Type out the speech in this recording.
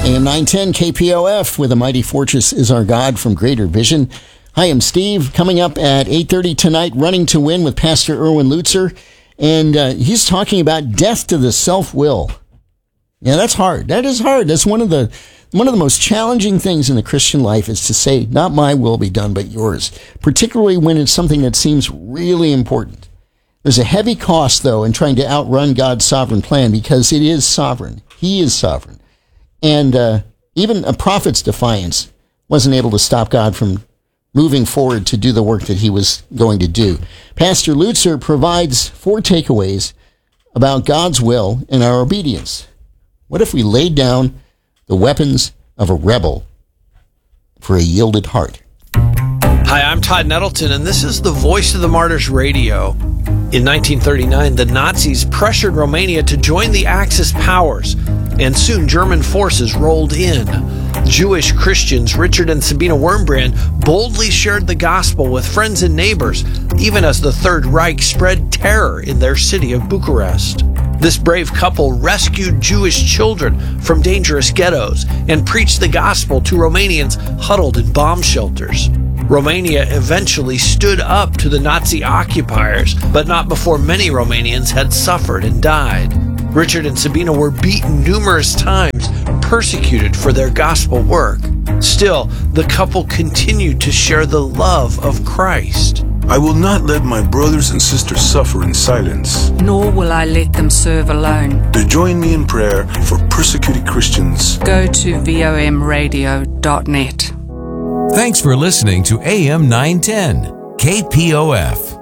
AM 910 KPOF with A Mighty Fortress is Our God from Greater Vision. Hi, I'm Steve. Coming up at 8:30 tonight, Running to Win with Pastor Erwin Lutzer. And he's talking about death to the self-will. Yeah, that's hard. That is hard. That's one of the most challenging things in the Christian life is to say, not my will be done, but yours, particularly when it's something that seems really important. There's a heavy cost, though, in trying to outrun God's sovereign plan because it is sovereign. He is sovereign. And even a prophet's defiance wasn't able to stop God from moving forward to do the work that he was going to do. Pastor Lutzer provides 4 takeaways about God's will and our obedience. What if we laid down the weapons of a rebel for a yielded heart? Hi, I'm Todd Nettleton, and this is the Voice of the Martyrs Radio. In 1939, the Nazis pressured Romania to join the Axis powers, and soon German forces rolled in. Jewish Christians Richard and Sabina Wurmbrand boldly shared the gospel with friends and neighbors, even as the Third Reich spread terror in their city of Bucharest. This brave couple rescued Jewish children from dangerous ghettos and preached the gospel to Romanians huddled in bomb shelters. Romania eventually stood up to the Nazi occupiers, but not before many Romanians had suffered and died. Richard and Sabina were beaten numerous times, persecuted for their gospel work. Still, the couple continued to share the love of Christ. I will not let my brothers and sisters suffer in silence. Nor will I let them serve alone. To join me in prayer for persecuted Christians, go to vomradio.net. Thanks for listening to AM 910 KPOF.